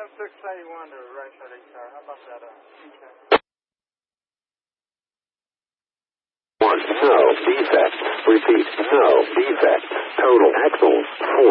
681 to right side of car. How about that? Okay. No defect. Repeat, no defect. Total axles 4.